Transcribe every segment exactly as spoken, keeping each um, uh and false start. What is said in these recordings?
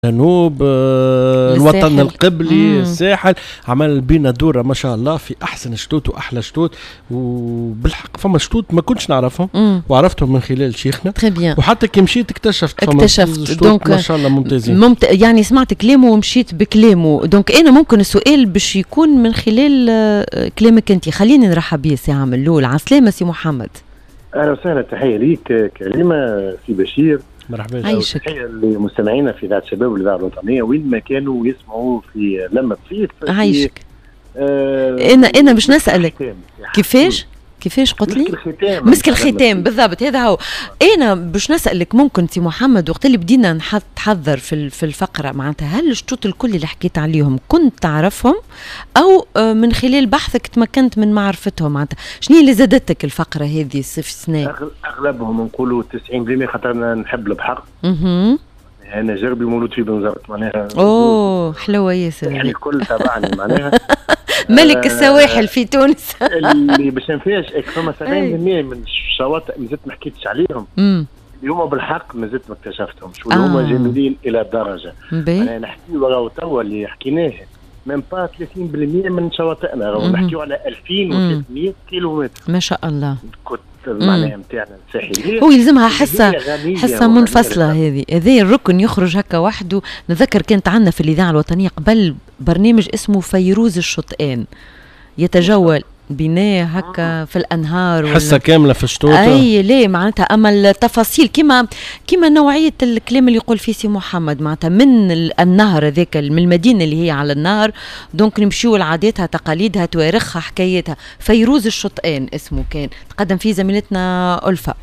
جنوب الوطن القبلي الساحل عمل بينا دورة ما شاء الله في أحسن شتوت وأحلى شتوت، وبالحق فما شتوت ما كنتش نعرفهم مم. وعرفتهم من خلال شيخنا وحتى كي مشيت اكتشفت اكتشفت دونك ما شاء الله ممتازين ممت... يعني سمعت كلامه ومشيت بكلامه. دونك أنا ممكن السؤال باش يكون من خلال كلامك أنت. خليني نرحب بيه سي عامل لول. عسلامة سي محمد. أهلا وسهلا، تحية ليك كريمة سي بشير. مرحبا. عايشك. تحية لمستمعينا في إذاعة الشباب والإذاعة الوطنية وين ما كانوا يسمعوا في لما تصيف. عايشك. آه أنا أنا مش نسألك كيفاش كيفاش قلت لي؟ مسك الختام. مسك الختام بالضبط، هذا هو. أنا باش نسألك ممكن سي محمد وقت اللي بدينا نحضر في في الفقرة معناتها هل الشتوت الكل اللي حكيت عليهم كنت تعرفهم أو من خلال بحثك تمكنت من معرفتهم؟ معناتها شنو اللي زادتك الفقرة هذه الصيف السنة؟ أغلبهم نقولوا تسعين بالمئة خاطرنا نحب البحر. اها. أنا جربي مولود في بنزرت معناها. أوه حلوة ياسر. يعني الكل تابعني معناها. ملك السواحل في تونس. اللي باش نفيش فما سبعين بالمئة من الشواطئ مازلت ما حكيتش عليهم. امم اليوم بالحق مازلت ما اكتشفتهم شو اللي هما جميلين الى درجه. انا نحكي وراه توا اللي حكيناه من با ثلاثين بالمئة من شواطئنا راهو نحكيو على ألفين وثلاثمئة كيلومتر ما شاء الله. كنت معناها نتاعنا الساحليه هو يلزمها حصه حصه منفصله. هذه هذه الركن يخرج هكا وحده. نذكر كانت عندنا في الاذاعه الوطنيه قبل برنامج اسمه فيروز الشطآن يتجول بناء هكا في الانهار حصه كامله في الشطوطه. اي ليه معناتها اما التفاصيل كما كما نوعيه الكلام اللي يقول فيه سي محمد معناتها من النهر هذاك من المدينه اللي هي على النهر. دونك نمشيو لعاداتها تقاليدها تواريخها حكايتها. فيروز الشطآن اسمه كان تقدم فيه زميلتنا ألفة.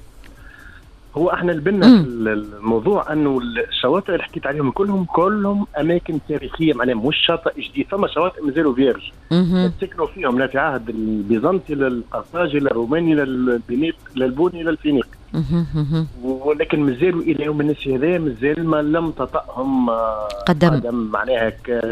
هو احنا لبنا في الموضوع انه الشواطئ اللي حكيت عليهم كلهم كلهم اماكن تاريخيه معناها مش شاطئ جديد. فما شواطئ مازالوا فيرج سكنوا فيهم لا في عهد البيزنطي للقرطاجي للروماني للبنيت للبوني للفينيق، ولكن مازالوا الى يوم الناس هذا مازال ما لم تطأهم قدم, قدم معناها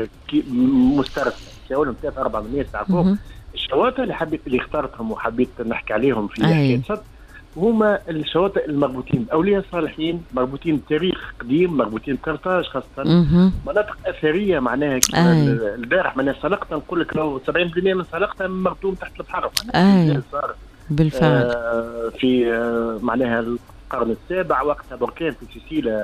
مسترسل كاولهم ثلاثة أربعة بالمئة تعرفوهم. الشواطئ اللي حبيت اللي اخترتهم وحبيت نحكي عليهم في حكايه صد هما الشواطئ المربوطين بأولياء الصالحين، مربوطين بتاريخ قديم، مربوطين بقرطاج خاصة مناطق أثرية معناها. البارح من سلقتها نقول لك لو سبعين بالمئة من سلقتها مردوم تحت البحر. صار بالفعل آه في آه معناها القرن السابع وقتها بركان في سيسيلا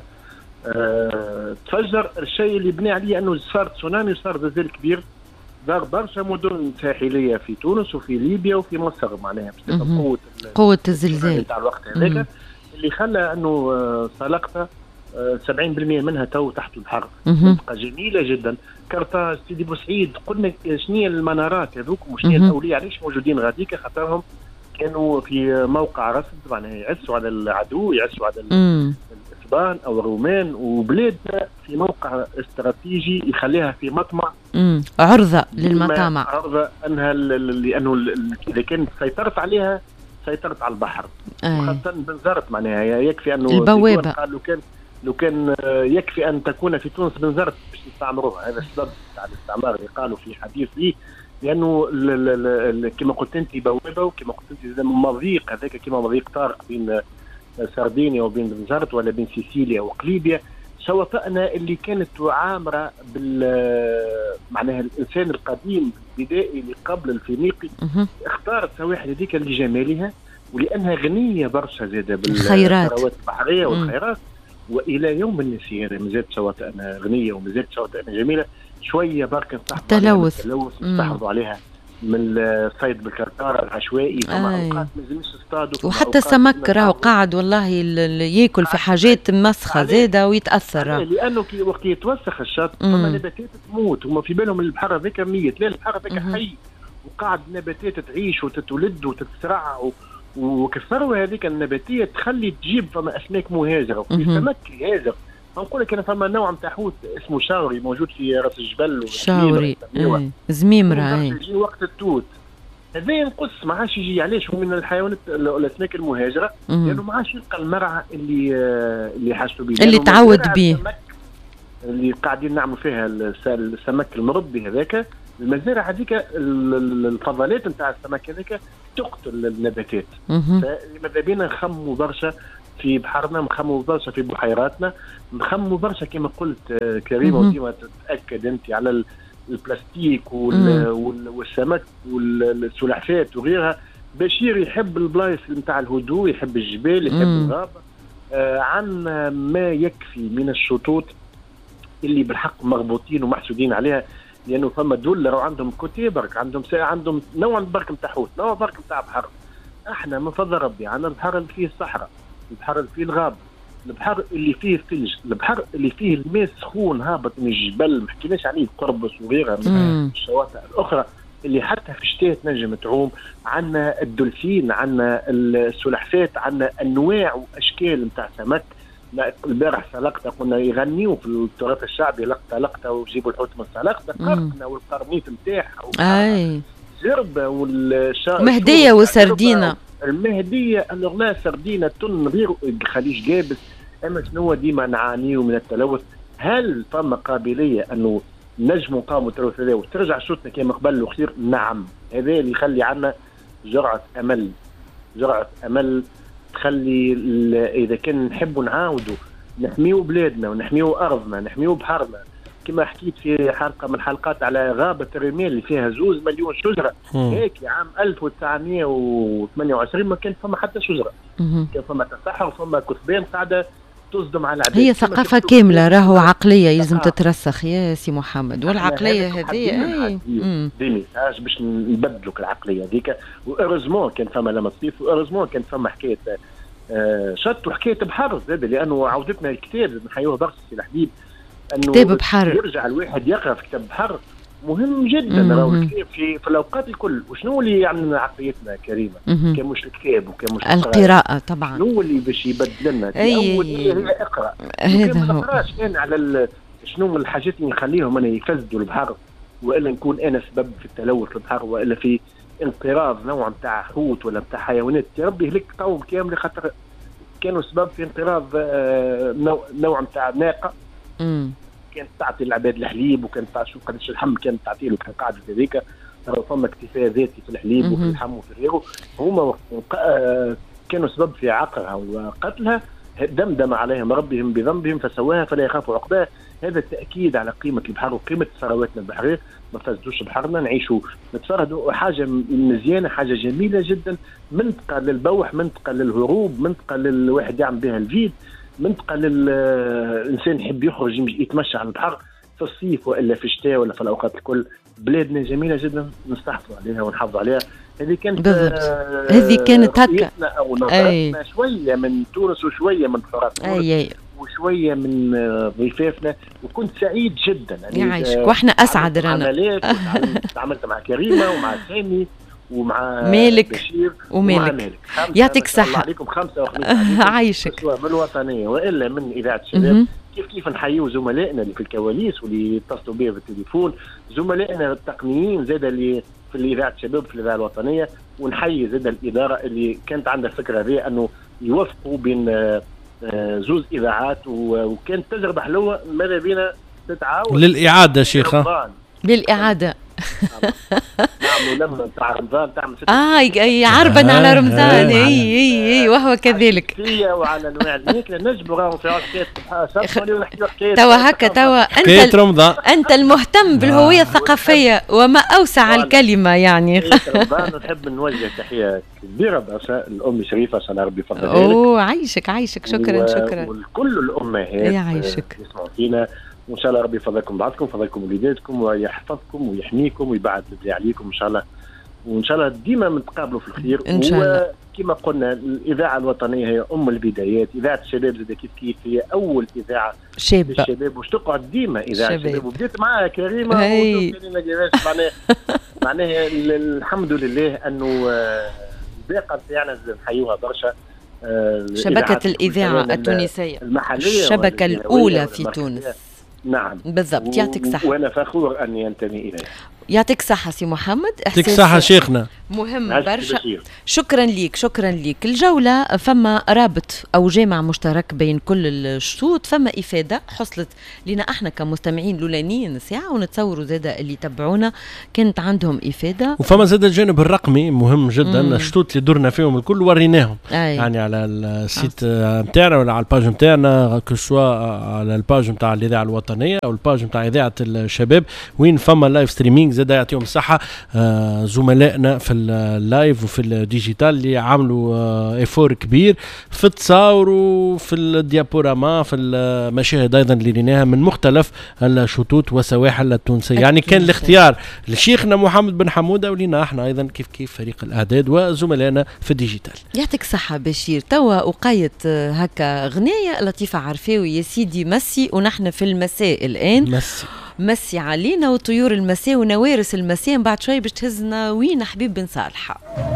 آه تفجر. الشيء اللي بني عليه أنه صار تسونامي وصار زلزال كبير دار برشا مدن ساحليه في تونس وفي ليبيا وفي مصر معناها بسبب قوه قوه الزلزال تاع الوقت هذاك اللي خلى انه سلقته سبعين بالمئة منها تو تحت البحر. منطقه جميله جدا. قرطاج سيدي بوسعيد قلنا شنو المنارات هذوك وشنو الاولياء علاش موجودين غاديك خاطرهم كانوا في موقع رصد معناها يعسوا على العدو يعسوا على الاسبان او الرومان وبلادنا في موقع استراتيجي يخليها في مطمع امم عرضه للمطامع. عرضه انها لانه اذا كانت سيطرت عليها سيطرت على البحر خاصه بنزرت معناها يكفي انه البوابه قال لو كان لو كان يكفي ان تكون في تونس بنزرت باش يستعمروها. هذا السبب تاع الاستعمار اللي قالوا في حديث لي لانه كما قلت انت بوابه وكما قلت انت مضيق هذاك كما مضيق طارق بين سردينيا وبين بنزرت ولا بين سيسيليا وقليبيا. شواطئنا اللي كانت عامره بال معناها الانسان القديم البدائي اللي قبل الفينيقي اختار السواحل هذيك لجمالها ولانها غنيه برشا زاده بالثروات البحريه والخيرات. والى يوم الناس هذا مازالت شواطئنا غنيه ومازالت شواطئنا جميله. شويه برك التلوث التلوث نستحفظوا عليها من الصيد بالكركاره العشوائي. فما اوقات ما لازمش تصطادوا وحتى السمك راهو قاعد والله ياكل في حاجات مسخه زاده ويتاثر لانه وقت يتوسخ الشط فما نباتات تموت وما في بالهم البحر هذاك ميت. لا البحر هذاك حي وقاعد نباتات تعيش وتتولد وتتسرع وكالثروه هذيك النباتيه تخلي تجيب فما اسماك مهاجره وفي سمك يهاجر. نقول لك انا فما نوع نتاع حوت اسمه شاوري موجود في راس الجبل شاوري زميمره يجي وقت التوت هذا ينقص ما عادش يجي. علاش هو من الحيوانات الاسماك المهاجره لانه يعني ما عادش يلقى المرعى اللي اللي حاسوا به اللي تعود به اللي قاعدين نعملوا فيها السمك المربي هذاك. المزارع هذيك الفضلات نتاع السمك هذاك تقتل النباتات. فماذا بينا نخموا برشا في بحرنا، نخموا برشا في بحيراتنا، نخموا برشا كما قلت كريمه، وديما تتاكد انت على البلاستيك والسمك والسلحفات وغيرها. بشير يحب البلايص نتاع الهدوء، يحب الجبال، يحب الغابه. آه عندنا ما يكفي من الشطوط اللي بالحق مربوطين ومحسودين عليها، لانه فما دول راهو عندهم كوتي برك، عندهم ساعة، عندهم نوع برك نتاع حوت، نوع برك نتاع بحر. احنا من فضل ربي عندنا البحر اللي فيه الصحراء، البحر اللي فيه الغابه، البحر اللي فيه الثلج، البحر اللي فيه الماء سخون هابط من الجبل، ما حكيناش عليه قربص وغيرها من الشواطئ الاخرى اللي حتى في الشتاء تنجم تعوم. عندنا الدولفين، عندنا السلحفات، عندنا انواع واشكال نتاع سمك. البارح سلقته قلنا يغنيوا في التراث الشعبي لقطه لقطه وجيبوا الحوت من السلقته، قرقنا والقرنيت نتاعها اي زربه والشا مهديه وسردينه. المهديه الغلا سردينه تن غير خليج جابس. اما شنو ديما نعانيوا من التلوث. هل فما قابليه انه نجموا نقاوموا التلوث هذا وترجع شوتنا كما قبل وخير؟ نعم. هذا اللي يخلي عنا جرعه امل، جرعه امل تخلي اذا كان نحبوا نعاودوا نحميوا بلادنا ونحميوا ارضنا، نحميوا بحرنا. كما حكيت في حلقه من الحلقات على غابه الرمال اللي فيها زوز مليون شجره، هيك عام ألف وتسعمائة وثمانية وعشرين ما كان فما حتى شجره، كان فما تصحر وفما كثبان قاعده تصدم على العباد. هي ثقافه كامله راهو عقليه يلزم تترسخ يا سي محمد، والعقليه هذه ديمي هاش باش نبدلوا العقليه هذيك. وارزمون كان فما لما تصيف، وارزمون كان فما حكايه آه شط وحكايه بحر زاد، لانه عودتنا الكتاب نحيوه برشا سي الحبيب، انه كتاب بحر يرجع الواحد يقرا في كتاب بحر مهم جدا. راهو الكتاب في في الاوقات الكل. وشنو اللي يعمل عقليتنا كريمه؟ كان مش الكتاب وكان مش القراءه طبعا. شنو اللي باش يبدل لنا؟ اول هي اقرا. هذا ما نقراش انا على شنو الحاجات اللي نخليهم انا يفسدوا البحر، والا نكون انا سبب في التلوث البحر، والا في انقراض نوع نتاع حوت ولا نتاع حيوانات. يا ربي هلك قوم كامل خاطر كانوا سبب في انقراض نوع نتاع ناقه كانت تعطي العباد الحليب، وكانت شو قداش الحم كانت تعطي له، كان قاعد في ذيك ترى فما اكتفاء ذاتي في الحليب وفي اللحم وفي غيره. هما كانوا سبب في عقرها وقتلها، دمدم عليهم ربهم بذنبهم فسواها فلا يخافوا عقباه. هذا التاكيد على قيمه البحر وقيمه ثرواتنا البحريه. ما فسدوش بحرنا، نعيشوا نتفرهدوا. حاجه مزيانه، حاجه جميله جدا، منطقه للبوح، منطقه للهروب، منطقه للواحد يعمل بها الفيد، منطقه للانسان يحب يخرج يتمشى على البحر في الصيف والا في الشتاء ولا في الاوقات الكل. بلادنا جميله جدا، نستحفظوا عليها ونحافظوا عليها. هذه كانت آه هذه كانت هكا او نظرتنا شويه من تونس وشويه من تراث تونس وشويه من ضيفافنا. وكنت سعيد جدا يعني يعيشك آه واحنا اسعد رانا. تعاملت مع كريمه ومع سامي ومع مالك بشير ومالك مالك. يعطيك الصحه. عليكم خمسه وخميس عايشك من الوطنيه والا من اذاعه الشباب. كيف كيف نحيوا زملائنا اللي في الكواليس واللي يتصلوا بي بالتليفون، زملائنا التقنيين زاد اللي في الاذاعه الشباب في الاذاعه الوطنيه. ونحيي زاد الاداره اللي كانت عندها الفكره هذه انه يوفقوا بين زوز اذاعات، وكانت تجربه حلوه. ماذا بينا تتعاون للاعاده شيخه، للاعاده نعملوا لما تاع رمضان تعمل اه يعربن آه على رمضان. اي اي اي وهو كذلك. وعلى انواع الماكله نجموا راهو في حكايه صفقه ونحكيوا حكايه توا هكا توا انت رمضان. انت المهتم بالهويه آه. الثقافيه وما اوسع الكلمه يعني. رمضان نحب نوجه تحيه كبيره برشا للام شريفه الله ربي يفضلها لك. اوه عايشك عايشك شكرا شكرا. وكل الامهات يعيشك يسمعوا فينا، وان شاء الله ربي يفضلكم بعضكم، يفضلكم وليداتكم ويحفظكم ويحميكم ويبعد البلاء عليكم ان شاء الله. وان شاء الله ديما نتقابلوا في الخير ان شاء الله. وكما قلنا الاذاعه الوطنيه هي ام البدايات. اذاعه الشباب زاد كيف كيف هي اول اذاعه شاب للشباب، وش تقعد ديما اذاعه الشباب. وبديت معها كريمه معناها معناها الحمد لله انه الباقه نتاعنا نحيوها برشا. شبكه الاذاعه التونسيه المحليه الشبكه الاولى في تونس. نعم بالضبط. يعطيك الصحة. وأنا فخور أني أنتمي إليه. يعطيك صحة سي محمد. يعطيك صحة شيخنا. مهم برشا. شكرا ليك شكرا ليك. الجولة فما رابط أو جامع مشترك بين كل الشطوط، فما إفادة حصلت لنا احنا كمستمعين الأولانيين الساعة، ونتصوروا زادة اللي تبعونا كانت عندهم إفادة. وفما زادة الجانب الرقمي مهم جدا، الشطوط اللي درنا فيهم الكل وريناهم أي. يعني على السيت نتاعنا ولا على الباج نتاعنا، كسوا على الباج نتاع الإذاعة الوطنية أو الباج نتاع إذاعة الشباب، وين فما لايف ستريمينج زاد يعطيهم الصحة آه زملائنا في اللايف وفي الديجيتال اللي عملوا آه إفور كبير في التصاور وفي الديابوراما في المشاهد أيضا اللي ريناها من مختلف الشطوط وسواحل التونسية. يعني كان الاختيار لشيخنا محمد بن حمودة ولينا احنا أيضا كيف كيف فريق الإعداد وزملائنا في الديجيتال. يعطيك صحة بشير. توا وقاية هكا غنية لطيفة عرفاوي يا سيدي مسي، ونحن في المساء الآن مسي مسي علينا وطيور المساء ونوارس المساء، بعد شوي باش تهزنا وين حبيب بن صالحة.